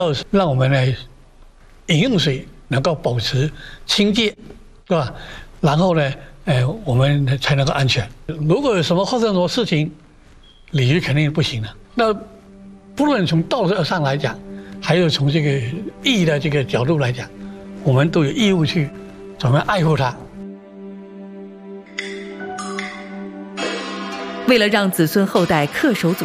让我们的饮用水能够保持清洁，是吧？然后呢，我们才能够安全。如果有什么发生什么事情，鲤鱼肯定不行了。那不论从道德上来讲，还有从这个义的这个角度来讲，我们都有义务去怎么样爱护它。 为了让子孙后代恪守祖